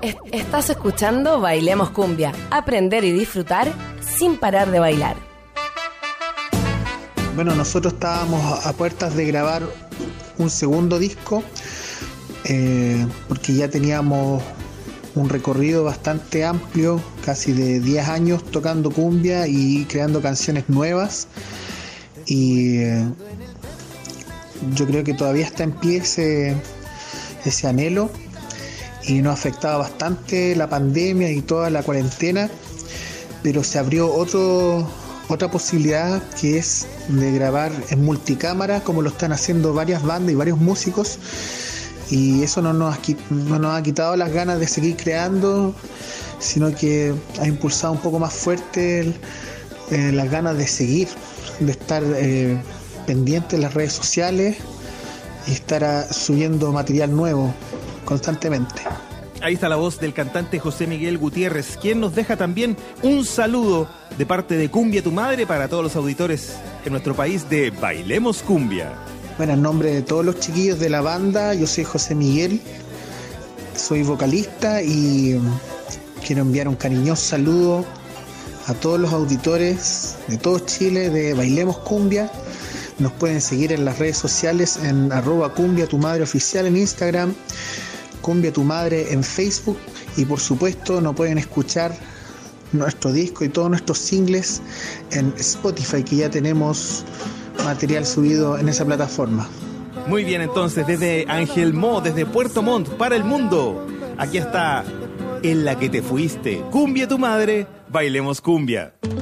Estás escuchando Bailemos Cumbia, aprender y disfrutar sin parar de bailar. Bueno, nosotros estábamos a puertas de grabar un segundo disco, porque ya teníamos un recorrido bastante amplio, casi de 10 años tocando cumbia y creando canciones nuevas, y yo creo que todavía está en pie ese anhelo, y nos afectaba bastante la pandemia y toda la cuarentena, pero se abrió otra posibilidad, que es de grabar en multicámara, como lo están haciendo varias bandas y varios músicos, y eso no nos ha quitado las ganas de seguir creando, sino que ha impulsado un poco más fuerte las ganas de seguir, de estar pendiente en las redes sociales y estar subiendo material nuevo constantemente. Ahí está la voz del cantante José Miguel Gutiérrez, quien nos deja también un saludo de parte de Cumbia Tu Madre para todos los auditores en nuestro país de Bailemos Cumbia. Bueno, en nombre de todos los chiquillos de la banda, yo soy José Miguel, soy vocalista, y quiero enviar un cariñoso saludo a todos los auditores de todo Chile de Bailemos Cumbia. Nos pueden seguir en las redes sociales en @CumbiaTuMadreOficial en Instagram, Cumbia Tu Madre en Facebook, y por supuesto no pueden escuchar nuestro disco y todos nuestros singles en Spotify, que ya tenemos material subido en esa plataforma. Muy bien, entonces desde Ángel Mo, desde Puerto Montt para el mundo, aquí está En la que te fuiste, Cumbia Tu Madre, Bailemos Cumbia.